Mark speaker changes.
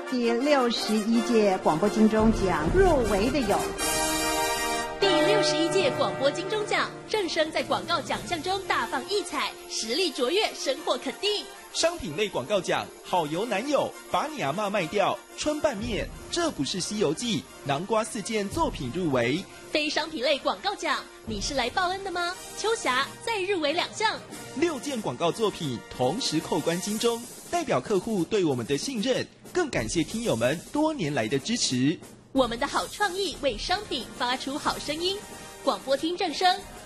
Speaker 1: 第61届广播金钟奖入围的有。
Speaker 2: 第61届广播金钟奖，正声在广告奖项中大放异彩，实力卓越，收获肯定。
Speaker 3: 商品类广告奖，好油男友，把你阿嬷卖掉，春拌面，这不是西游记，南瓜4件作品入围。
Speaker 2: 非商品类广告奖，你是来报恩的吗？秋霞再入围2项
Speaker 3: ，6件广告作品同时扣关金钟，代表客户对我们的信任，更感谢听友们多年来的支持。
Speaker 2: 我们的好创意为商品发出好声音，广播厅正声